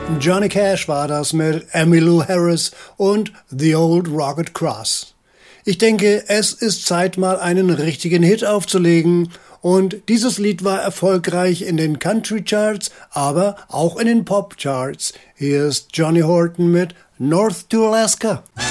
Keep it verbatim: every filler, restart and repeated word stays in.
Johnny Cash war das mit Emmylou Harris und The Old Rugged Cross. Ich denke, es ist Zeit, mal einen richtigen Hit aufzulegen. Und dieses Lied war erfolgreich in den Country Charts, aber auch in den Pop Charts. Hier ist Johnny Horton mit North to Alaska.